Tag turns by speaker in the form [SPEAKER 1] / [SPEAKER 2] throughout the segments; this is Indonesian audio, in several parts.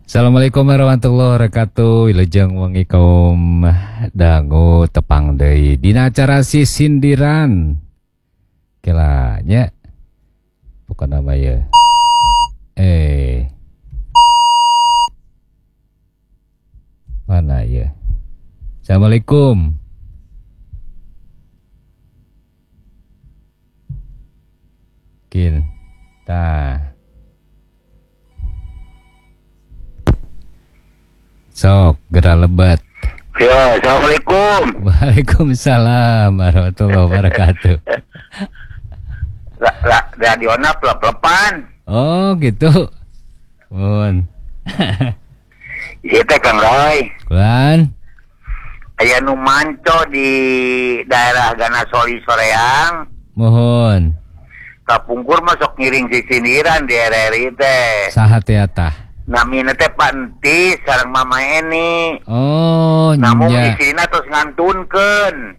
[SPEAKER 1] Assalamualaikum warahmatullahi wabarakatuh. Wilujeng wengi kaum dangu tepang deui dina acara sisindiran. Kelanya bukan nama ya. Mana ya? Assalamualaikum. Kin. Tah. Sok, gerak lebat.
[SPEAKER 2] Ya, assalamualaikum.
[SPEAKER 1] Waalaikumsalam warahmatullahi wabarakatuh.
[SPEAKER 2] Radiona pelep-pelepan.
[SPEAKER 1] Oh, gitu. Mun.
[SPEAKER 2] Isi teh Kang Roy.
[SPEAKER 1] Kulan.
[SPEAKER 2] Aya nu manco di daerah Ganasoli Soreang.
[SPEAKER 1] Mohon.
[SPEAKER 2] Kapungkur masuk ngiring sisindiran di RRI teh.
[SPEAKER 1] Saha teh tah?
[SPEAKER 2] Namina teh Pantis sareng Mama Eni.
[SPEAKER 1] Oh,
[SPEAKER 2] Namun
[SPEAKER 1] nya.
[SPEAKER 2] isina terus ngantunkeun.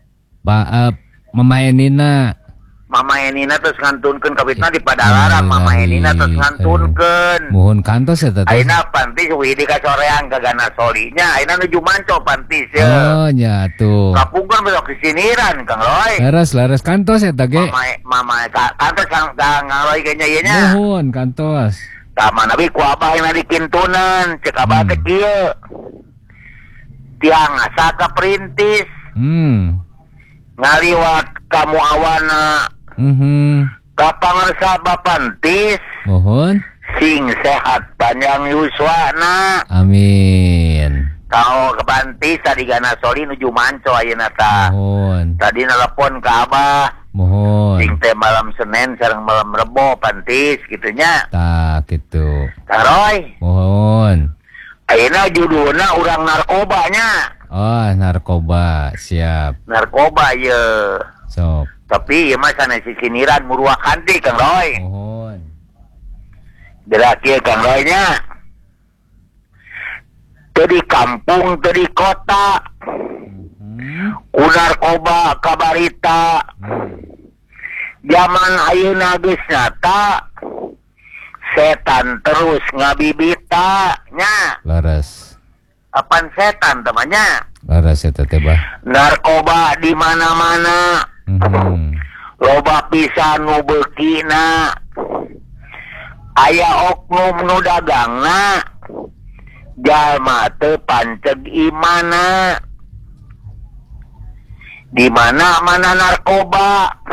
[SPEAKER 1] Mama Enina.
[SPEAKER 2] Mama Enina terus ngantunkeun kabitna di Padalarang. Mama Enina terus ngantunkeun.
[SPEAKER 1] Mohon kantos eta teh.
[SPEAKER 2] Ayeuna Pantis widi ka soreang ke Ganasolinya. Ayeuna nuju manco Pantis ya.
[SPEAKER 1] Oh, nya tuh.
[SPEAKER 2] Kapungkur besok kesiniran Kang Roy.
[SPEAKER 1] Laras kantos eta ge.
[SPEAKER 2] Mama kantos Kang Roy kayaknya ieu nya.
[SPEAKER 1] Mohon kantos.
[SPEAKER 2] Tama nabi ku abah yang dikintunan cek abah teh kieu. Tiang asa ka perintis. Ngaliwat kamu awana. Kapangarsa Bapantis.
[SPEAKER 1] Mohon.
[SPEAKER 2] Sing sehat panjang yuswana.
[SPEAKER 1] Amin.
[SPEAKER 2] Kau ke Pantis tadi Ganasoli nuju manco ayeuna tah.
[SPEAKER 1] Mohon.
[SPEAKER 2] Tadi nelpon ke abah.
[SPEAKER 1] Mohon.
[SPEAKER 2] Sing teh malam Senin sareng malam Rebo Pantis gitunya.
[SPEAKER 1] Tak gitu.
[SPEAKER 2] Kang Roy.
[SPEAKER 1] Mohon.
[SPEAKER 2] Ayeuna judulna urang narkobanya.
[SPEAKER 1] Oh, narkoba. Siap.
[SPEAKER 2] Narkoba ye.
[SPEAKER 1] Sok.
[SPEAKER 2] Tapi ieu mah sanes sisiniran muruak kanti Kang Roy.
[SPEAKER 1] Mohon.
[SPEAKER 2] Gerak ieu Kang Roy nya. Teu di kampung, teu di kota. Ku narkoba kabarita. Zaman ayeuna geus nyata. Setan terus ngabibita nya.
[SPEAKER 1] Laras.
[SPEAKER 2] Apaan setan temannya?
[SPEAKER 1] Laras eta teh bah.
[SPEAKER 2] Narkoba di mana-mana. Loba pisan nu beukina. Aya oknum nu dagangna. Jalma teu panceg imana. Di mana-mana narkoba.